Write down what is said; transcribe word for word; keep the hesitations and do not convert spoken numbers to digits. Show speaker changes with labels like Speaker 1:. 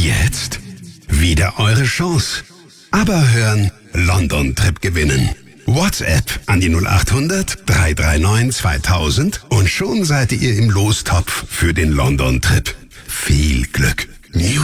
Speaker 1: jetzt wieder eure Chance. Aber hören, London-Trip gewinnen. WhatsApp an die null acht hundert, drei drei neun, zweitausend und schon seid ihr im Lostopf für den London-Trip. Viel Glück. New